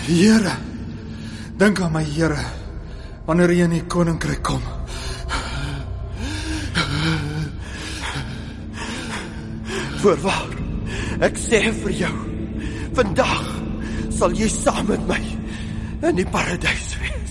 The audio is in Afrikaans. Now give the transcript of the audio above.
Here, dink aan my Here, wanneer jy in die koninkryk kom. Voorwaar, ek sê vir jou, vandag sal jy saam met my in die paradys wees.